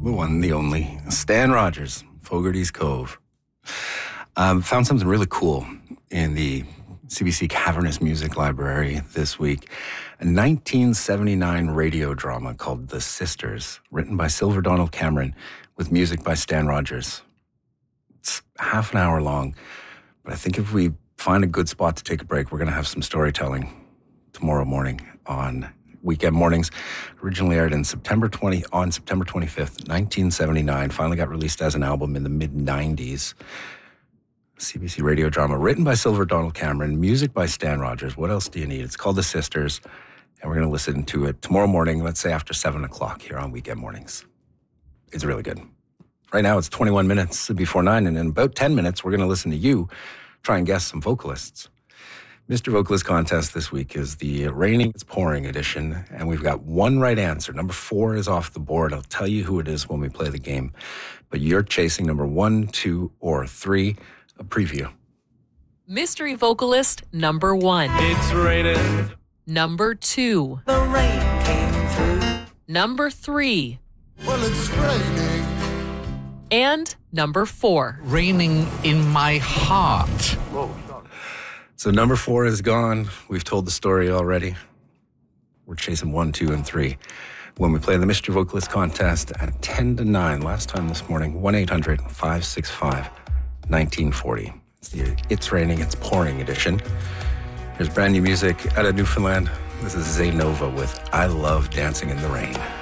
The one, the only, Stan Rogers, Fogarty's Cove. Found something really cool in the CBC Cavernous Music Library this week. A 1979 radio drama called The Sisters, written by Silver Donald Cameron with music by Stan Rogers. It's half an hour long, but I think if we find a good spot to take a break, we're going to have some storytelling tomorrow morning on Weekend Mornings. Originally aired on September 25th, 1979. Finally got released as an album in the mid-90s. CBC radio drama written by Silver Donald Cameron, music by Stan Rogers. What else do you need? It's called The Sisters, and we're going to listen to it tomorrow morning, let's say after 7 o'clock here on Weekend Mornings. It's really good. Right now it's 21 minutes before 9, and in about 10 minutes we're going to listen to you try and guess some vocalists. Mr. Vocalist Contest this week is the Raining It's Pouring edition, and we've got one right answer. Number 4 is off the board. I'll tell you who it is when we play the game, but you're chasing number 1, 2, or 3. A preview. Mystery vocalist number 1. It's raining. Number 2. The rain came through. Number 3. Well, it's raining. And number 4. Raining in my heart. So number 4 is gone. We've told the story already. We're chasing 1, 2, and 3. When we play the Mystery Vocalist Contest at 10 to 9, last time this morning, 1-800-565-1940. It's the It's Raining, It's Pouring edition. Here's brand new music out of Newfoundland. This is Zaynova with I Love Dancing in the Rain.